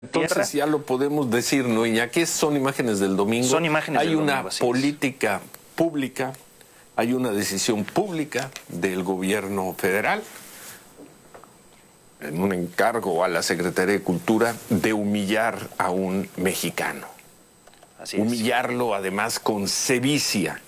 Entonces ya lo podemos decir, ¿no, Iñaki? Son imágenes del domingo. Son imágenes del domingo. Hay una política pública, hay una decisión pública del gobierno federal, en un encargo a la Secretaría de Cultura, de humillar a un mexicano. Así es. Humillarlo además con sevicia.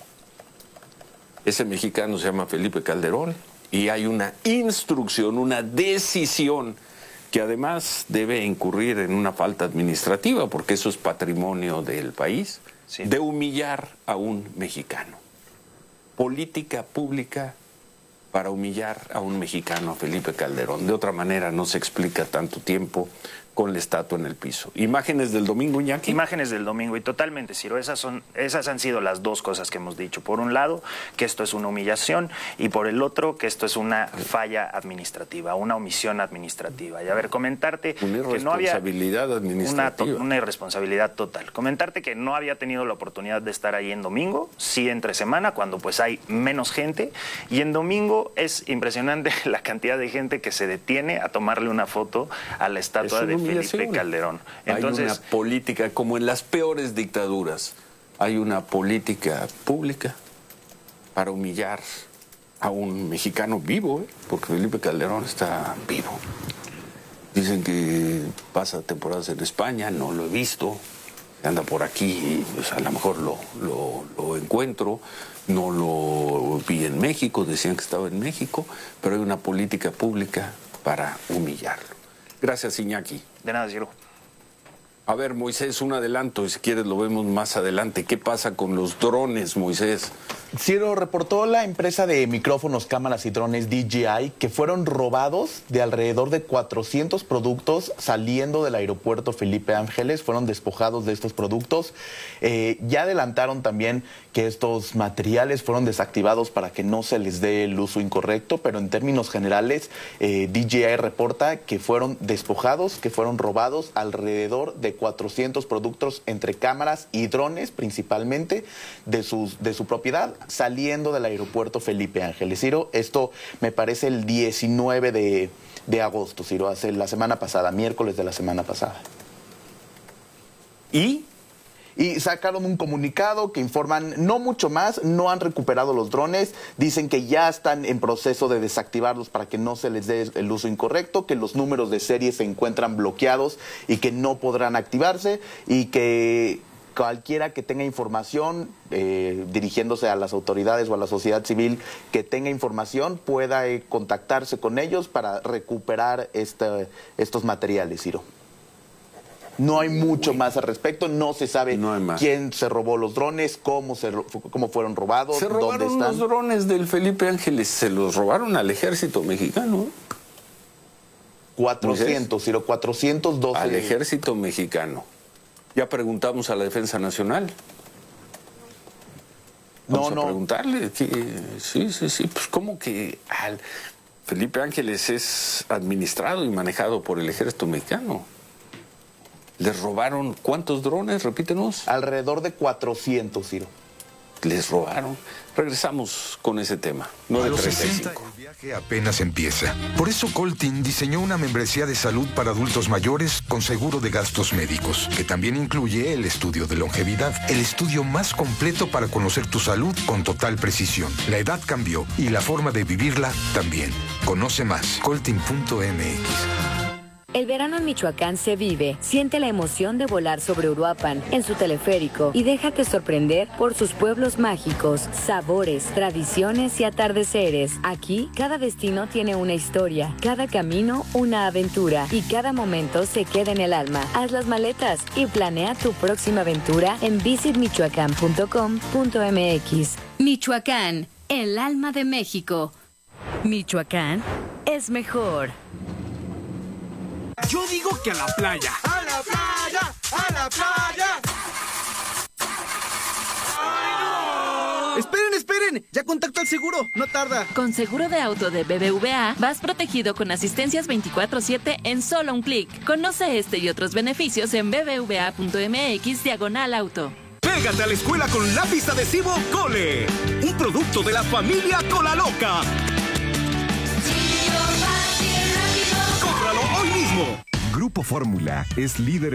Ese mexicano se llama Felipe Calderón y hay una instrucción, una decisión que además debe incurrir en una falta administrativa, porque eso es patrimonio del país, sí, de humillar a un mexicano. Política pública para humillar a un mexicano, Felipe Calderón. De otra manera no se explica tanto tiempo con la estatua en el piso. ¿Imágenes del domingo, Iñaki? Imágenes del domingo, y totalmente, Ciro. Esas han sido las dos cosas que hemos dicho. Por un lado, que esto es una humillación, y por el otro, que esto es una falla administrativa, una omisión administrativa. Y a ver, comentarte una que no había administrativa. Una irresponsabilidad total. Comentarte que no había tenido la oportunidad de estar ahí en domingo, sí entre semana, cuando pues hay menos gente, y en domingo es impresionante la cantidad de gente que se detiene a tomarle una foto a la estatua de Felipe Calderón. Entonces, hay una política, como en las peores dictaduras, hay una política pública para humillar a un mexicano vivo, porque Felipe Calderón está vivo. Dicen que pasa temporadas en España, no lo he visto, anda por aquí, pues a lo mejor lo encuentro, no lo vi en México, decían que estaba en México, pero hay una política pública para humillarlo. Gracias, Iñaki. De nada, Ciro. A ver, Moisés, un adelanto, y si quieres lo vemos más adelante. ¿Qué pasa con los drones, Moisés? Ciro, reportó la empresa de micrófonos, cámaras y drones DJI que fueron robados de alrededor de 400 productos saliendo del aeropuerto Felipe Ángeles. Fueron despojados de estos productos. Ya adelantaron también que estos materiales fueron desactivados para que no se les dé el uso incorrecto, pero en términos generales, DJI reporta que fueron despojados, que fueron robados alrededor de 400 productos entre cámaras y drones, principalmente, de su propiedad, saliendo del aeropuerto Felipe Ángeles. Ciro, esto me parece el 19 de agosto, Ciro, hace la semana pasada, miércoles de la semana pasada. Y sacaron un comunicado que informan no mucho más, no han recuperado los drones, dicen que ya están en proceso de desactivarlos para que no se les dé el uso incorrecto, que los números de serie se encuentran bloqueados y que no podrán activarse, y que cualquiera que tenga información, dirigiéndose a las autoridades o a la sociedad civil, que tenga información, pueda contactarse con ellos para recuperar estos materiales, Ciro. No hay mucho más al respecto, no se sabe quién se robó los drones, cómo fueron robados, se robaron dónde están. Los drones del Felipe Ángeles, se los robaron al ejército mexicano. 400, Ciro, 412. Al ejército mexicano. Ya preguntamos a la Defensa Nacional. Vamos a preguntarle. Sí, pues ¿cómo que Felipe Ángeles es administrado y manejado por el ejército mexicano? ¿Les robaron cuántos drones? Repítenos. Alrededor de 400, Ciro. Les robaron. Regresamos con ese tema. A los 60, el viaje apenas empieza. Por eso Coltin diseñó una membresía de salud para adultos mayores con seguro de gastos médicos, que también incluye el estudio de longevidad, el estudio más completo para conocer tu salud con total precisión. La edad cambió y la forma de vivirla también. Conoce más. Coltin.mx. El verano en Michoacán se vive. Siente la emoción de volar sobre Uruapan en su teleférico y déjate sorprender por sus pueblos mágicos, sabores, tradiciones y atardeceres. Aquí, cada destino tiene una historia, cada camino una aventura y cada momento se queda en el alma. Haz las maletas y planea tu próxima aventura en visitmichoacán.com.mx. Michoacán, el alma de México. Michoacán es mejor. Yo digo que a la playa. ¡A la playa! ¡A la playa! ¡Ay, no! ¡Esperen! ¡Ya contacto al seguro! ¡No tarda! Con seguro de auto de BBVA, vas protegido con asistencias 24/7 en solo un clic. Conoce este y otros beneficios en bbva.mx/auto. Pégate a la escuela con lápiz adhesivo Cole. Un producto de la familia Cola Loca. Cómpralo hoy mismo. Grupo Grupo Fórmula es líder